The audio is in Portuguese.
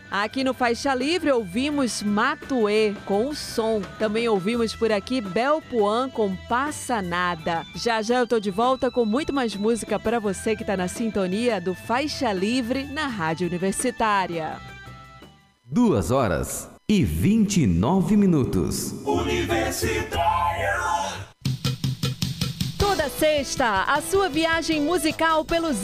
Aqui no Faixa Livre ouvimos Matuê com o Som. Também ouvimos por aqui Belpuan com Passa Nada. Já já eu tô de volta com muito mais música para você que tá na sintonia do Faixa Livre na Rádio Universitária. 2h29. Universitária. Toda sexta, a sua viagem musical pelos